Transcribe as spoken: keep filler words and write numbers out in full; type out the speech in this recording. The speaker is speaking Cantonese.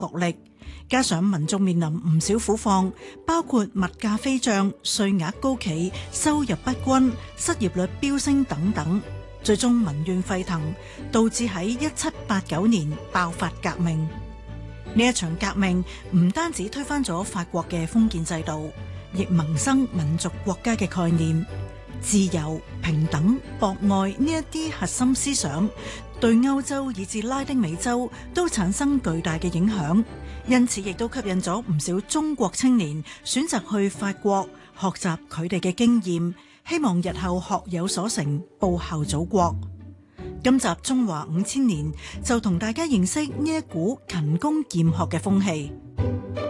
國力，加上民眾面臨唔少苦況，包括物價飛漲、稅額高企、收入不均、失業率飆升等等，最終民怨沸騰，導致喺一七八九年爆發革命。呢一場革命唔單止推翻咗法國嘅封建制度，亦萌生民族國家嘅概念。自由、平等、博愛呢一啲核心思想，對歐洲以至拉丁美洲都產生巨大嘅影響，因此亦都吸引咗唔少中國青年選擇去法國學習佢哋嘅經驗，希望日後學有所成，報效祖國。今集中華五千年就同大家認識呢一股勤工儉學嘅風氣。